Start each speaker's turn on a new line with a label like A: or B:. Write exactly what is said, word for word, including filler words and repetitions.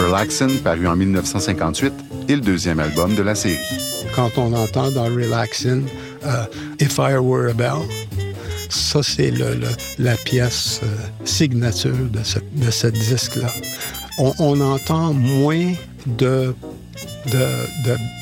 A: Relaxin', paru en dix-neuf cent cinquante-huit, est le deuxième album de la série.
B: Quand on entend dans Relaxin' euh, « If I Were a Bell », ça, c'est le, le, la pièce euh, signature de ce, de ce disque-là. On, on entend moins de, de, de